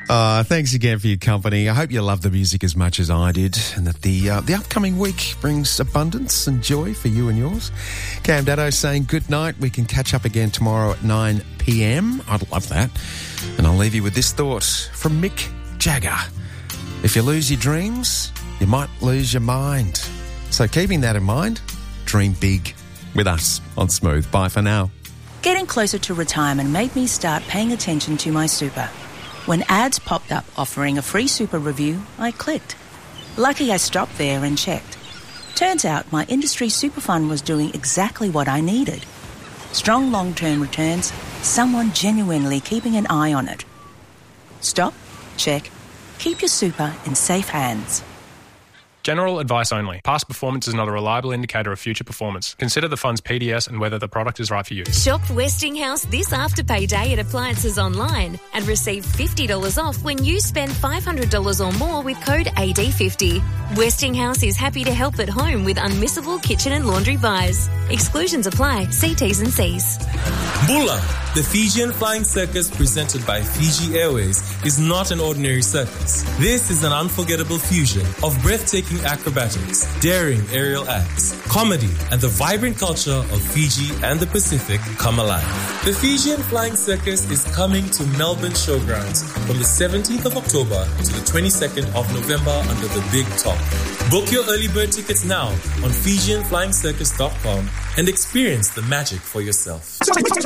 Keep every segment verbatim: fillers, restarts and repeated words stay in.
Uh, thanks again for your company. I hope you love the music as much as I did, and that the uh, the upcoming week brings abundance and joy for you and yours. Cam Daddo saying good night. We can catch up again tomorrow at nine p.m. I'd love that. And I'll leave you with this thought from Mick Jagger. If you lose your dreams, you might lose your mind. So keeping that in mind, dream big with us on Smooth. Bye for now. Getting closer to retirement made me start paying attention to my super. When ads popped up offering a free super review, I clicked. Lucky I stopped there and checked. Turns out my industry super fund was doing exactly what I needed. Strong long-term returns, someone genuinely keeping an eye on it. Stop, check, keep your super in safe hands. General advice only. Past performance is not a reliable indicator of future performance. Consider the fund's P D S and whether the product is right for you. Shop Westinghouse this Afterpay Day at Appliances Online and receive fifty dollars off when you spend five hundred dollars or more with code A D fifty. Westinghouse is happy to help at home with unmissable kitchen and laundry buys. Exclusions apply. See T's and C's. Bula, the Fijian Flying Circus presented by Fiji Airways, is not an ordinary circus. This is an unforgettable fusion of breathtaking acrobatics, daring aerial acts, comedy, and the vibrant culture of Fiji and the Pacific come alive. The Fijian Flying Circus is coming to Melbourne Showgrounds from the seventeenth of October to the twenty-second of November under the Big Top. Book your early bird tickets now on Fijian Flying Circus dot com and experience the magic for yourself.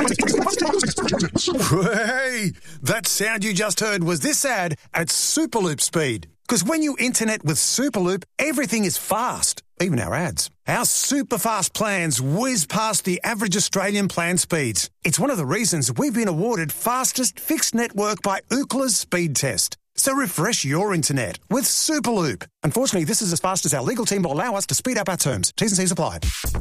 Hey, that sound you just heard was this ad at Superloop speed. Because when you internet with Superloop, everything is fast, even our ads. Our super fast plans whiz past the average Australian plan speeds. It's one of the reasons we've been awarded fastest fixed network by Ookla's speed test. So refresh your internet with Superloop. Unfortunately, this is as fast as our legal team will allow us to speed up our terms. T's and C's apply.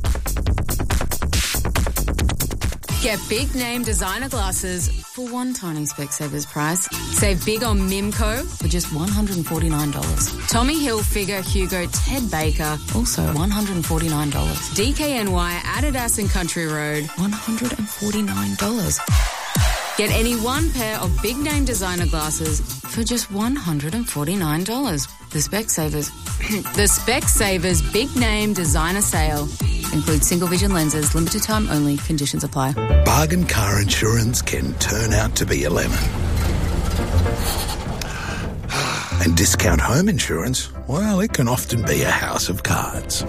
Get big name designer glasses for one tiny Specsavers price. Save big on Mimco for just one hundred forty-nine dollars. Tommy Hilfiger, Hugo, Ted Baker, also one hundred forty-nine dollars. D K N Y, Adidas and Country Road, one hundred forty-nine dollars. Get any one pair of big name designer glasses for just one hundred forty-nine dollars. The Specsavers, the Specsavers Big Name Designer Sale. Includes single vision lenses, limited time only, conditions apply. Bargain car insurance can turn out to be a lemon. And discount home insurance, well, it can often be a house of cards.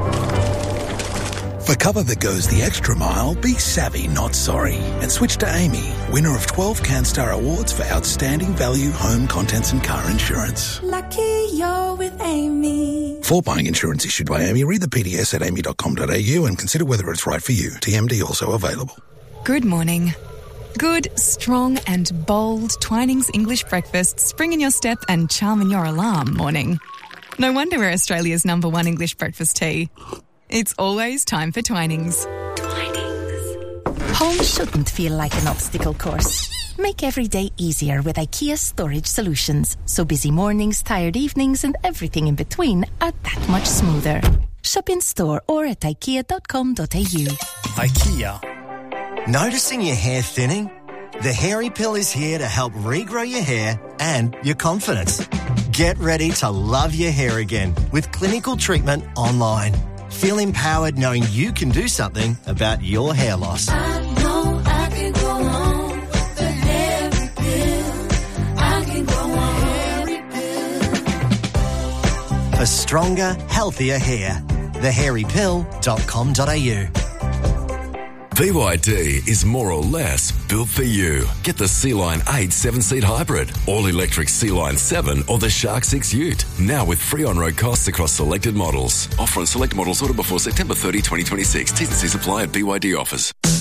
For cover that goes the extra mile, be savvy, not sorry. And switch to Amy, winner of twelve CanStar Awards for outstanding value home contents and car insurance. Lucky you're with Amy. For buying insurance issued by Amy, read the P D S at amy dot com dot a u and consider whether it's right for you. T M D also available. Good morning. Good, strong and bold Twinings English breakfast spring in your step and charm in your alarm morning. No wonder we're Australia's number one English breakfast tea. It's always time for Twinings. Twinings. Home shouldn't feel like an obstacle course. Make every day easier with IKEA storage solutions, so busy mornings, tired evenings and everything in between are that much smoother. Shop in store or at ikea dot com dot a u. IKEA. Noticing your hair thinning? The Hairy Pill is here to help regrow your hair and your confidence. Get ready to love your hair again with clinical treatment online. Feel empowered knowing you can do something about your hair loss. I know I can go on with the Hairy Pill. I can go on Hairy Pill. For stronger, healthier hair. the hairy pill dot com dot a u. B Y D is more or less built for you. Get the Sea-Line eight seven-seat hybrid, all-electric Sea-Line seven or the Shark six Ute. Now with free on-road costs across selected models. Offer on select models ordered before September thirtieth, twenty twenty-six. T's and C's apply at B Y D offers.